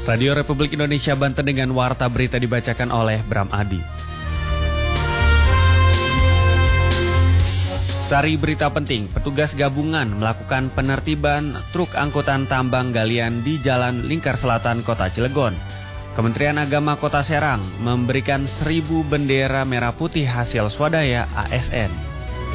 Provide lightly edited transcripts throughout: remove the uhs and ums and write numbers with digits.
Radio Republik Indonesia Banten dengan warta berita dibacakan oleh Bram Adi. Sari berita penting, petugas gabungan melakukan penertiban truk angkutan tambang galian di Jalan Lingkar Selatan, Kota Cilegon. Kementerian Agama Kota Serang memberikan 1.000 bendera merah putih hasil swadaya ASN.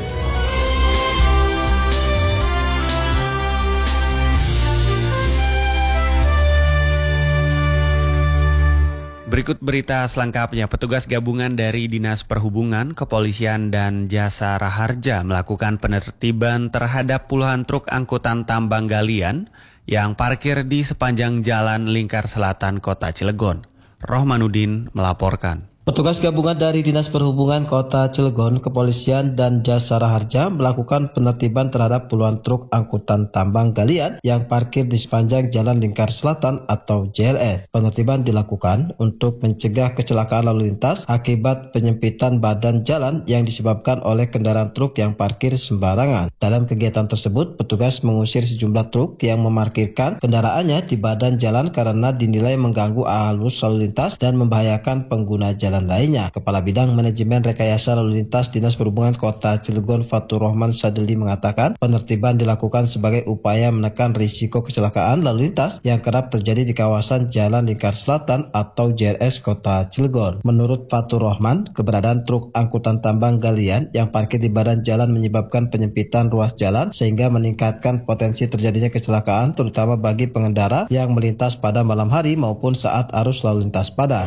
Berikut berita selengkapnya. Petugas gabungan dari Dinas Perhubungan, Kepolisian, dan Jasa Raharja melakukan penertiban terhadap puluhan truk angkutan tambang galian yang parkir di sepanjang Jalan Lingkar Selatan, Kota Cilegon. Rohmanuddin melaporkan. Petugas gabungan dari Dinas Perhubungan Kota Cilegon, Kepolisian, dan Jasa Raharja melakukan penertiban terhadap puluhan truk angkutan tambang galian yang parkir di sepanjang Jalan Lingkar Selatan atau JLS. Penertiban dilakukan untuk mencegah kecelakaan lalu lintas akibat penyempitan badan jalan yang disebabkan oleh kendaraan truk yang parkir sembarangan. Dalam kegiatan tersebut, petugas mengusir sejumlah truk yang memarkirkan kendaraannya di badan jalan karena dinilai mengganggu arus lalu lintas dan membahayakan pengguna jalan lainnya. Kepala Bidang Manajemen Rekayasa Lalu Lintas Dinas Perhubungan Kota Cilegon Fatur Rahman Sadeli mengatakan penertiban dilakukan sebagai upaya menekan risiko kecelakaan lalu lintas yang kerap terjadi di kawasan Jalan Lingkar Selatan atau JLS Kota Cilegon. Menurut Fatur Rahman, keberadaan truk angkutan tambang galian yang parkir di badan jalan menyebabkan penyempitan ruas jalan sehingga meningkatkan potensi terjadinya kecelakaan terutama bagi pengendara yang melintas pada malam hari maupun saat arus lalu lintas padat.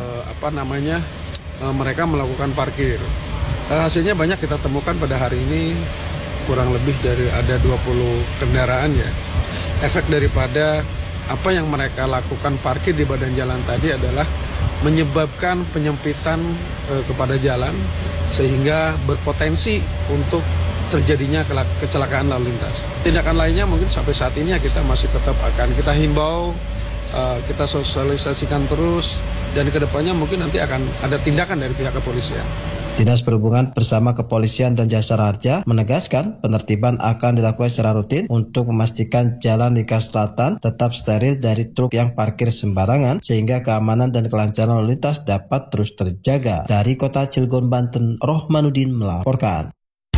Mereka melakukan parkir. Hasilnya banyak kita temukan pada hari ini, kurang lebih dari ada 20 kendaraan ya. Efek daripada apa yang mereka lakukan parkir di badan jalan tadi adalah menyebabkan penyempitan kepada jalan sehingga berpotensi untuk terjadinya kecelakaan lalu lintas. Tindakan lainnya mungkin sampai saat ini ya kita masih tetap akan kita himbau, kita sosialisasikan terus, dan kedepannya mungkin nanti akan ada tindakan dari pihak kepolisian. Dinas Perhubungan bersama Kepolisian dan Jasa Raharja menegaskan penertiban akan dilakukan secara rutin untuk memastikan Jalan Lingkar Selatan tetap steril dari truk yang parkir sembarangan sehingga keamanan dan kelancaran lalu lintas dapat terus terjaga. Dari Kota Cilegon, Banten, Rohmanuddin melaporkan.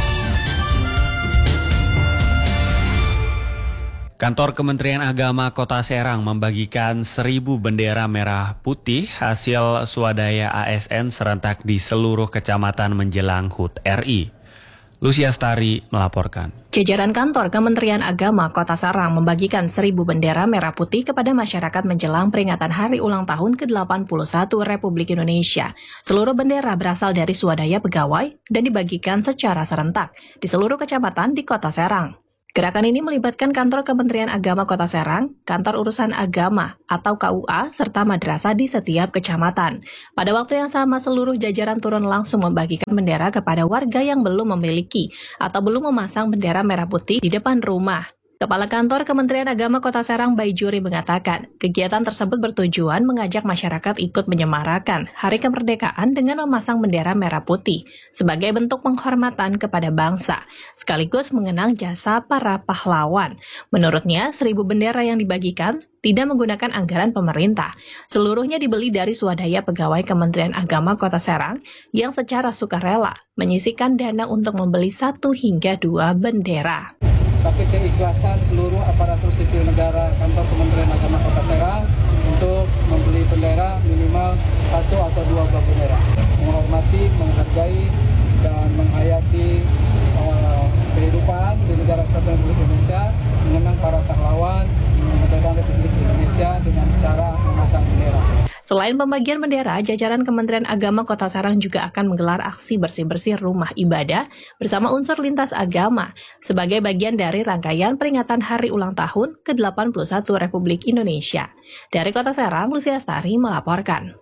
Kantor Kementerian Agama Kota Serang membagikan 1.000 bendera merah putih hasil swadaya ASN serentak di seluruh kecamatan menjelang HUT RI. Luciastari melaporkan. Jajaran kantor Kementerian Agama Kota Serang membagikan 1.000 bendera merah putih kepada masyarakat menjelang peringatan Hari Ulang Tahun ke-81 Republik Indonesia. Seluruh bendera berasal dari swadaya pegawai dan dibagikan secara serentak di seluruh kecamatan di Kota Serang. Gerakan ini melibatkan kantor Kementerian Agama Kota Serang, kantor urusan agama atau KUA, serta madrasah di setiap kecamatan. Pada waktu yang sama, seluruh jajaran turun langsung membagikan bendera kepada warga yang belum memiliki atau belum memasang bendera merah putih di depan rumah. Kepala Kantor Kementerian Agama Kota Serang Baijuri mengatakan, kegiatan tersebut bertujuan mengajak masyarakat ikut menyemarakan Hari Kemerdekaan dengan memasang bendera merah putih sebagai bentuk penghormatan kepada bangsa, sekaligus mengenang jasa para pahlawan. Menurutnya, 1.000 bendera yang dibagikan tidak menggunakan anggaran pemerintah. Seluruhnya dibeli dari swadaya pegawai Kementerian Agama Kota Serang yang secara sukarela menyisihkan dana untuk membeli 1 hingga 2 bendera. Tapi keikhlasan seluruh aparatur sipil negara kantor Kementerian Agama Kota Serang untuk membeli bendera minimal 1 atau 2 buah bendera. Menghormati, menghargai, dan menghayati kehidupan di negara Kesatuan Republik Indonesia, mengenang para pahlawan, kemerdekaan Republik Indonesia dengan cara memasang bendera. Selain pembagian bendera, jajaran Kementerian Agama Kota Serang juga akan menggelar aksi bersih-bersih rumah ibadah bersama unsur lintas agama sebagai bagian dari rangkaian peringatan Hari Ulang Tahun ke-81 Republik Indonesia. Dari Kota Serang, Luciastari melaporkan.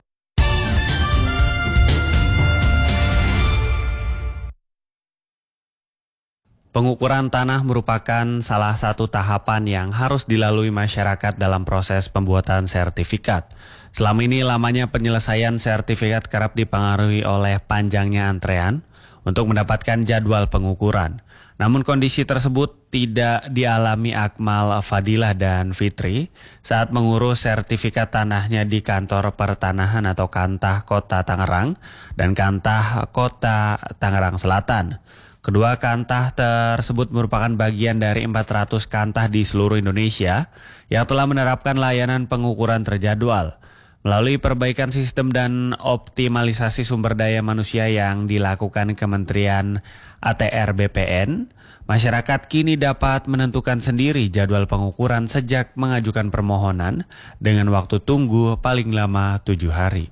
Pengukuran tanah merupakan salah satu tahapan yang harus dilalui masyarakat dalam proses pembuatan sertifikat. Selama ini lamanya penyelesaian sertifikat kerap dipengaruhi oleh panjangnya antrean, untuk mendapatkan jadwal pengukuran. Namun kondisi tersebut tidak dialami Akmal, Fadilah, dan Fitri saat mengurus sertifikat tanahnya di Kantor Pertanahan atau Kantah Kota Tangerang dan Kantah Kota Tangerang Selatan. Kedua kantah tersebut merupakan bagian dari 400 kantah di seluruh Indonesia yang telah menerapkan layanan pengukuran terjadwal. Melalui perbaikan sistem dan optimalisasi sumber daya manusia yang dilakukan Kementerian ATR BPN, masyarakat kini dapat menentukan sendiri jadwal pengukuran sejak mengajukan permohonan dengan waktu tunggu paling lama 7 hari.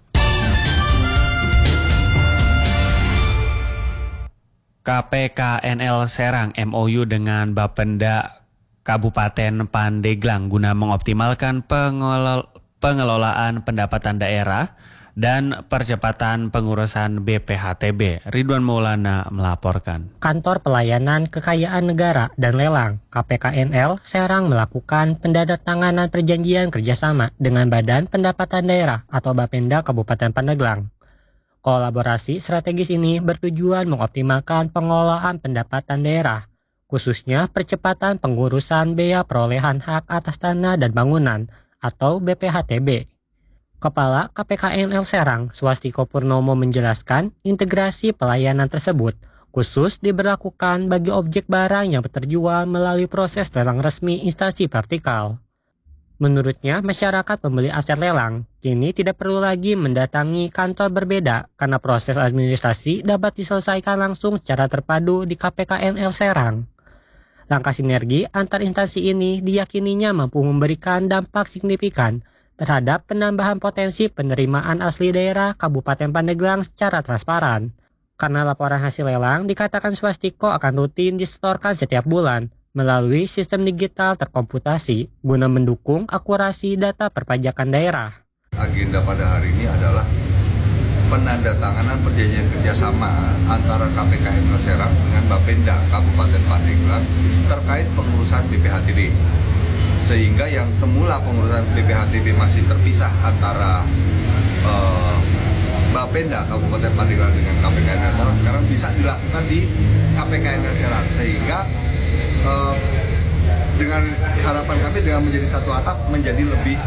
KPKNL Serang MOU dengan Bapenda Kabupaten Pandeglang guna mengoptimalkan pengelolaan pendapatan daerah dan percepatan pengurusan BPHTB. Ridwan Maulana melaporkan. Kantor Pelayanan Kekayaan Negara dan Lelang KPKNL Serang melakukan pendandatanganan perjanjian kerjasama dengan Badan Pendapatan Daerah atau Bapenda Kabupaten Pandeglang. Kolaborasi strategis ini bertujuan mengoptimalkan pengelolaan pendapatan daerah, khususnya percepatan pengurusan bea perolehan hak atas tanah dan bangunan atau BPHTB. Kepala KPKNL Serang, Swastiko Purnomo menjelaskan integrasi pelayanan tersebut khusus diberlakukan bagi objek barang yang terjual melalui proses lelang resmi instansi vertikal. Menurutnya, masyarakat pembeli aset lelang kini tidak perlu lagi mendatangi kantor berbeda karena proses administrasi dapat diselesaikan langsung secara terpadu di KPKNL Serang. Langkah sinergi antar instansi ini diyakininya mampu memberikan dampak signifikan terhadap penambahan potensi penerimaan asli daerah Kabupaten Pandeglang secara transparan. Karena laporan hasil lelang dikatakan Swastiko akan rutin disetorkan setiap bulan melalui sistem digital terkomputasi guna mendukung akurasi data perpajakan daerah. Agenda pada hari ini adalah penandatanganan perjanjian kerjasama antara KPKNL Serang dengan Bapenda Kabupaten Pandeglang terkait pengurusan BPHTB. Sehingga yang semula pengurusan BPHTB masih terpisah antara Bapenda Kabupaten Pandeglang dengan KPKNL Serang sekarang bisa dilakukan di KPKNL Serang. Sehingga dengan harapan kami dengan menjadi satu atap menjadi lebih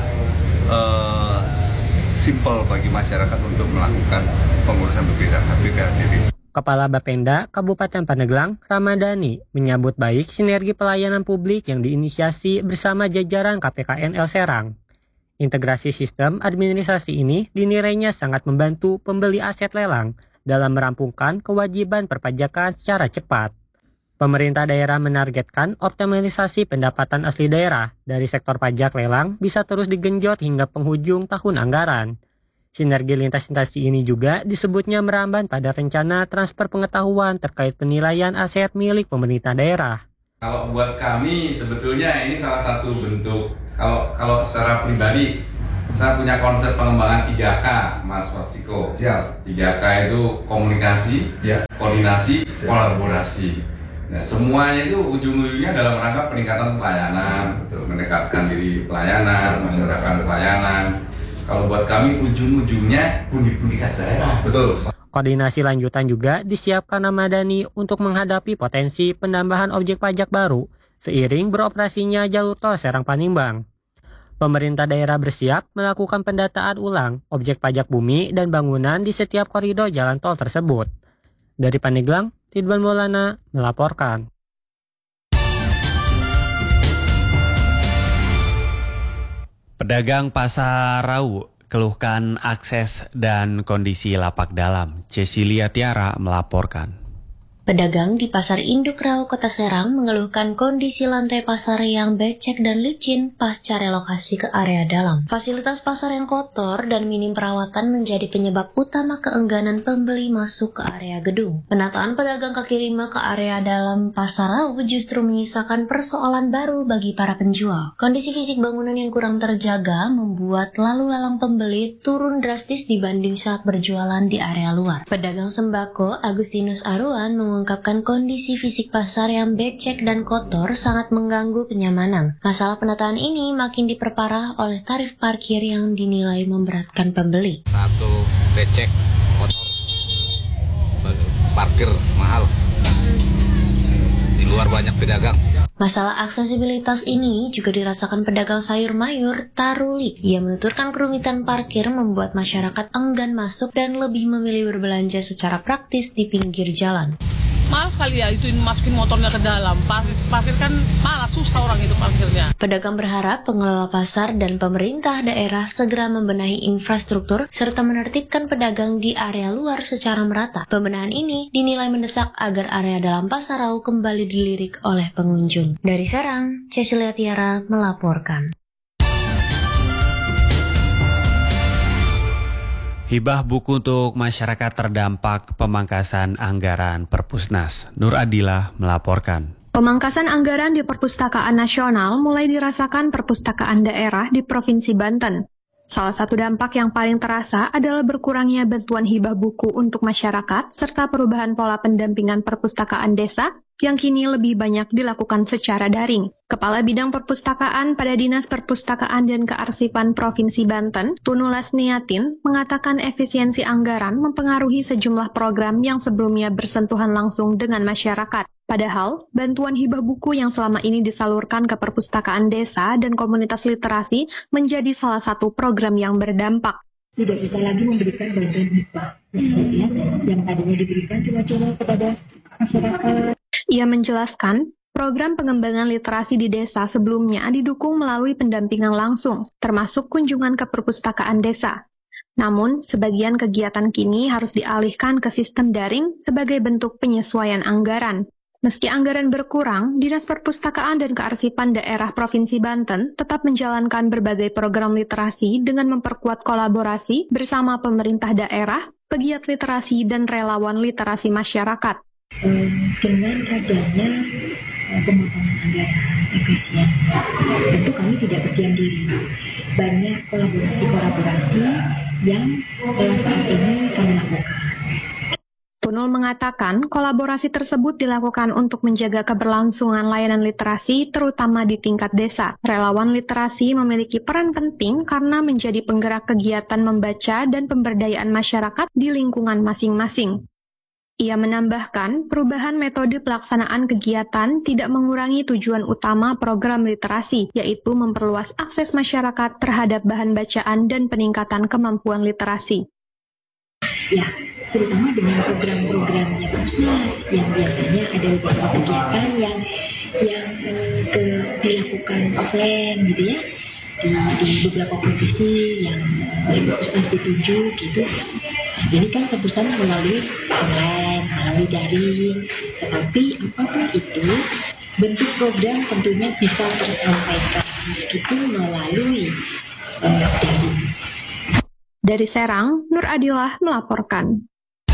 simpel bagi masyarakat untuk melakukan pengurusan BPHTB. Kepala Bapenda Kabupaten Pandeglang, Ramadhani, menyambut baik sinergi pelayanan publik yang diinisiasi bersama jajaran KPKNL Serang. Integrasi sistem administrasi ini dinilainya sangat membantu pembeli aset lelang dalam merampungkan kewajiban perpajakan secara cepat. Pemerintah daerah menargetkan optimalisasi pendapatan asli daerah dari sektor pajak lelang bisa terus digenjot hingga penghujung tahun anggaran. Sinergi lintas instansi ini juga disebutnya merambat pada rencana transfer pengetahuan terkait penilaian aset milik pemerintah daerah. Kalau buat kami sebetulnya ini salah satu bentuk, kalau secara pribadi saya punya konsep pengembangan 3K, Mas Swastiko. 3K itu komunikasi, koordinasi, kolaborasi. Nah, semuanya itu ujung-ujungnya dalam rangka peningkatan pelayanan, mendekatkan diri pelayanan, masyarakat pelayanan. Kalau buat kami ujung-ujungnya pundi-pundi kas daerah. Betul. Koordinasi lanjutan juga disiapkan Ramadhani untuk menghadapi potensi penambahan objek pajak baru seiring beroperasinya jalur tol Serang Panimbang. Pemerintah daerah bersiap melakukan pendataan ulang objek pajak bumi dan bangunan di setiap koridor jalan tol tersebut. Dari Pandeglang, Ridwan Maulana melaporkan. Pedagang Pasar Rau keluhkan akses dan kondisi lapak dalam. Cecilia Tiara melaporkan. Pedagang di Pasar Induk Rau, Kota Serang mengeluhkan kondisi lantai pasar yang becek dan licin pasca relokasi ke area dalam. Fasilitas pasar yang kotor dan minim perawatan menjadi penyebab utama keengganan pembeli masuk ke area gedung. Penataan pedagang kaki lima ke area dalam Pasar Rau justru menyisakan persoalan baru bagi para penjual. Kondisi fisik bangunan yang kurang terjaga membuat lalu lalang pembeli turun drastis dibanding saat berjualan di area luar. Pedagang sembako Agustinus Aruan mengungkapkan kondisi fisik pasar yang becek dan kotor sangat mengganggu kenyamanan. Masalah penataan ini makin diperparah oleh tarif parkir yang dinilai memberatkan pembeli. Satu, becek, kotor. parkir mahal. Di luar banyak pedagang. Masalah aksesibilitas ini juga dirasakan pedagang sayur mayur Taruli. Ia menuturkan kerumitan parkir membuat masyarakat enggan masuk dan lebih memilih berbelanja secara praktis di pinggir jalan. Malas kali ya itu masukin motornya ke dalam. Parkir kan malas, susah orang itu parkirnya. Pedagang berharap pengelola pasar dan pemerintah daerah segera membenahi infrastruktur serta menertibkan pedagang di area luar secara merata. Pembenahan ini dinilai mendesak agar area dalam Pasarau kembali dilirik oleh pengunjung. Dari Serang, Cecilia Tiara melaporkan. Hibah buku untuk masyarakat terdampak pemangkasan anggaran Perpusnas. Nur Adilah melaporkan. Pemangkasan anggaran di Perpustakaan Nasional mulai dirasakan perpustakaan daerah di Provinsi Banten. Salah satu dampak yang paling terasa adalah berkurangnya bantuan hibah buku untuk masyarakat serta perubahan pola pendampingan perpustakaan desa yang kini lebih banyak dilakukan secara daring. Kepala Bidang Perpustakaan pada Dinas Perpustakaan dan Kearsipan Provinsi Banten, Tunulas Niatin, mengatakan efisiensi anggaran mempengaruhi sejumlah program yang sebelumnya bersentuhan langsung dengan masyarakat. Padahal, bantuan hibah buku yang selama ini disalurkan ke perpustakaan desa dan komunitas literasi menjadi salah satu program yang berdampak. Tidak bisa lagi memberikan bantuan hibah yang tadinya diberikan cuma kepada masyarakat. Ia menjelaskan, program pengembangan literasi di desa sebelumnya didukung melalui pendampingan langsung, termasuk kunjungan ke perpustakaan desa. Namun, sebagian kegiatan kini harus dialihkan ke sistem daring sebagai bentuk penyesuaian anggaran. Meski anggaran berkurang, Dinas Perpustakaan dan Kearsipan Daerah Provinsi Banten tetap menjalankan berbagai program literasi dengan memperkuat kolaborasi bersama pemerintah daerah, pegiat literasi, dan relawan literasi masyarakat. Dengan adanya pemotongan anggaran efisiensi, tentu kami tidak berdiam diri. Banyak kolaborasi yang saat ini kami lakukan. Tunul mengatakan kolaborasi tersebut dilakukan untuk menjaga keberlangsungan layanan literasi terutama di tingkat desa. Relawan literasi memiliki peran penting karena menjadi penggerak kegiatan membaca dan pemberdayaan masyarakat di lingkungan masing-masing. Ia menambahkan, perubahan metode pelaksanaan kegiatan tidak mengurangi tujuan utama program literasi, yaitu memperluas akses masyarakat terhadap bahan bacaan dan peningkatan kemampuan literasi. Ya, terutama dengan program-programnya Perpusnas yang biasanya ada beberapa kegiatan yang dilakukan offline gitu ya, di beberapa provinsi yang Perpusnas ditunjuk gitu. Ini kan Perpusnas melalui online, melalui daring, tetapi apapun itu, bentuk program tentunya bisa tersampaikan meskipun melalui daring. Dari Serang, Nur Adilah melaporkan.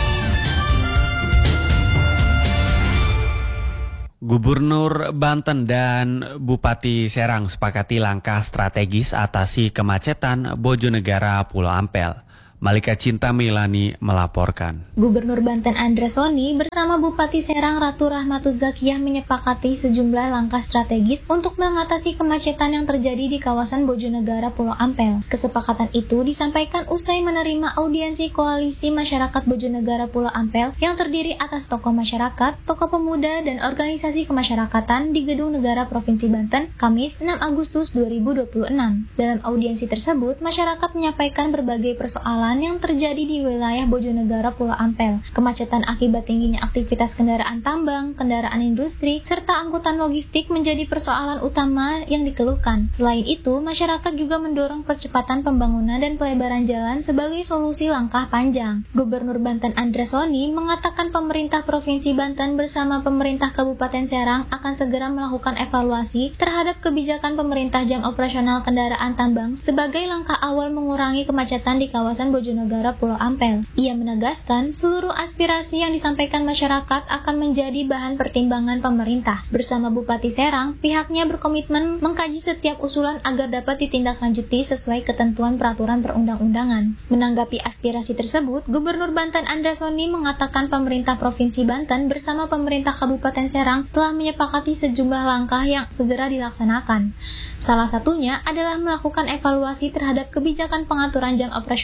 Gubernur Banten dan Bupati Serang sepakati langkah strategis atasi kemacetan Bojonegara Pulau Ampel. Malika Cinta Milani melaporkan. Gubernur Banten Andres Soni bersama Bupati Serang Ratu Rahmatuz Zakiyah menyepakati sejumlah langkah strategis untuk mengatasi kemacetan yang terjadi di kawasan Bojonegara Pulau Ampel. Kesepakatan itu disampaikan usai menerima audiensi Koalisi Masyarakat Bojonegara Pulau Ampel yang terdiri atas tokoh masyarakat, tokoh pemuda, dan organisasi kemasyarakatan di Gedung Negara Provinsi Banten, Kamis 6 Agustus 2026. Dalam audiensi tersebut, masyarakat menyampaikan berbagai persoalan yang terjadi di wilayah Bojonegara Pulau Ampel. Kemacetan akibat tingginya aktivitas kendaraan tambang, kendaraan industri, serta angkutan logistik menjadi persoalan utama yang dikeluhkan. Selain itu, masyarakat juga mendorong percepatan pembangunan dan pelebaran jalan sebagai solusi langkah panjang. Gubernur Banten Andres Soni mengatakan pemerintah Provinsi Banten bersama pemerintah Kabupaten Serang akan segera melakukan evaluasi terhadap kebijakan pemerintah jam operasional kendaraan tambang sebagai langkah awal mengurangi kemacetan di kawasan Bojonegara Pulau Ampel. Ia menegaskan seluruh aspirasi yang disampaikan masyarakat akan menjadi bahan pertimbangan pemerintah. Bersama Bupati Serang, pihaknya berkomitmen mengkaji setiap usulan agar dapat ditindaklanjuti sesuai ketentuan peraturan perundang-undangan. Menanggapi aspirasi tersebut, Gubernur Banten Andres Soni mengatakan pemerintah Provinsi Banten bersama pemerintah Kabupaten Serang telah menyepakati sejumlah langkah yang segera dilaksanakan. Salah satunya adalah melakukan evaluasi terhadap kebijakan pengaturan jam operasional kendaraan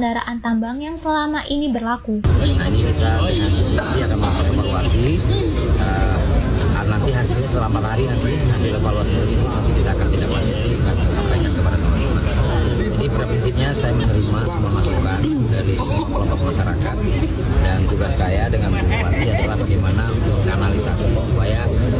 kendaraan tambang yang selama ini berlaku. Nah, ini kita dengan akan melakukan evaluasi. Nanti hasilnya selama hari nanti hasil evaluasi tersebut nanti kita akan tindak lanjuti dan sampaikan kepada teman-teman. Jadi pada prinsipnya saya menerima semua masukan dari semua kelompok masyarakat dan tugas saya dengan bupati adalah bagaimana kanalisasi supaya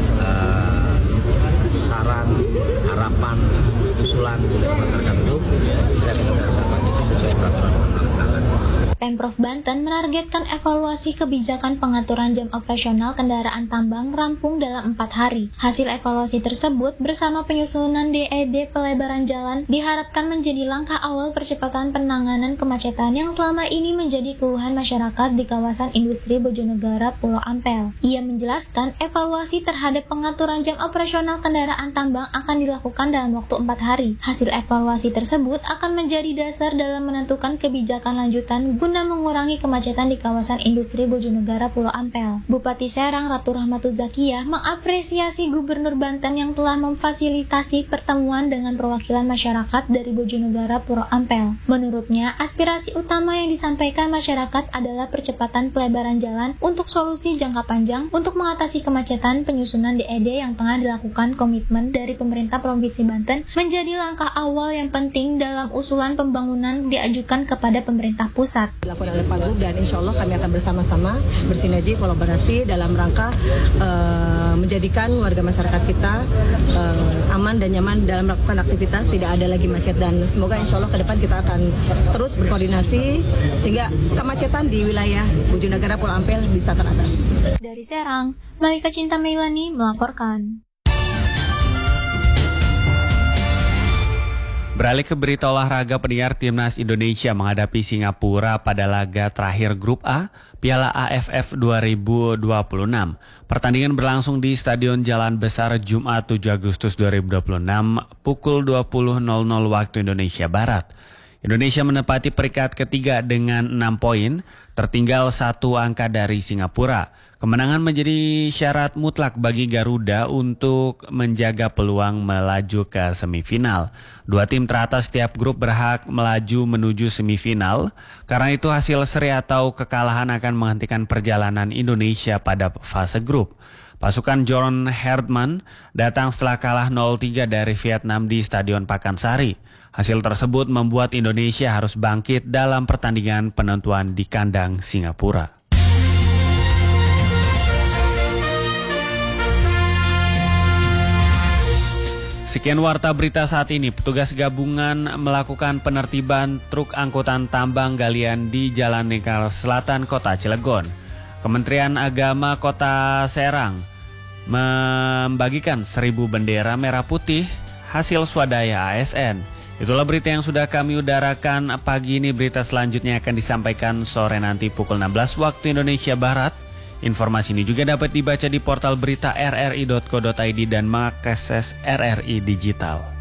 saran, harapan, usulan dari masyarakat itu bisa kita lanjuti sesuai peraturan perundang-undangan. Pemprov Banten menargetkan evaluasi kebijakan pengaturan jam operasional kendaraan tambang rampung dalam 4 hari. Hasil evaluasi tersebut bersama penyusunan DED pelebaran jalan diharapkan menjadi langkah awal percepatan penanganan kemacetan yang selama ini menjadi keluhan masyarakat di kawasan industri Bojonegara Pulau Ampel. Ia menjelaskan evaluasi terhadap pengaturan jam operasional kendaraan tambang akan dilakukan dalam waktu 4 hari. Hasil evaluasi tersebut akan menjadi dasar dalam menentukan kebijakan lanjutan guna mengurangi kemacetan di kawasan industri Bojonegara Pulau Ampel. Bupati Serang Ratu Rahmatuz Zakiyah mengapresiasi Gubernur Banten yang telah memfasilitasi pertemuan dengan perwakilan masyarakat dari Bojonegara Pulau Ampel. Menurutnya, aspirasi utama yang disampaikan masyarakat adalah percepatan pelebaran jalan untuk solusi jangka panjang untuk mengatasi kemacetan. Penyusunan DED yang tengah dilakukan komitmen dari pemerintah Provinsi Banten menjadi langkah awal yang penting dalam usulan pembangunan diajukan kepada pemerintah pusat. Dilakukan oleh Pak Gub dan insya Allah kami akan bersama-sama bersinergi kolaborasi dalam rangka menjadikan warga masyarakat kita aman dan nyaman dalam melakukan aktivitas, tidak ada lagi macet dan semoga insya Allah ke depan kita akan terus berkoordinasi sehingga kemacetan di wilayah Bojonegara Pulau Ampel bisa teratasi. Dari Serang, Malika Cinta Meilani melaporkan. Beralih ke berita olahraga, pendengar, Timnas Indonesia menghadapi Singapura pada laga terakhir Grup A Piala AFF 2026. Pertandingan berlangsung di Stadion Jalan Besar Jumat 7 Agustus 2026 pukul 20.00 waktu Indonesia Barat. Indonesia menempati peringkat ketiga dengan 6 poin, tertinggal 1 angka dari Singapura. Kemenangan menjadi syarat mutlak bagi Garuda untuk menjaga peluang melaju ke semifinal. 2 tim teratas setiap grup berhak melaju menuju semifinal. Karena itu hasil seri atau kekalahan akan menghentikan perjalanan Indonesia pada fase grup. Pasukan John Herdman datang setelah kalah 0-3 dari Vietnam di Stadion Pakansari. Hasil tersebut membuat Indonesia harus bangkit dalam pertandingan penentuan di kandang Singapura. Sekian warta berita saat ini. Petugas gabungan melakukan penertiban truk angkutan tambang galian di Jalan Lingkar Selatan, Kota Cilegon. Kementerian Agama Kota Serang membagikan 1.000 bendera merah putih hasil swadaya ASN. Itulah berita yang sudah kami udarakan pagi ini. Berita selanjutnya akan disampaikan sore nanti pukul 16 waktu Indonesia Barat. Informasi ini juga dapat dibaca di portal berita rri.co.id dan mengakses RRI Digital.